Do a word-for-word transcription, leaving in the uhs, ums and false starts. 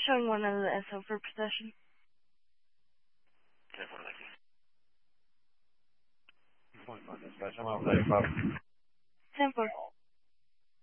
showing one of the S O for possession. ten four, thank you. Point on dispatch. I'm out there. ten four.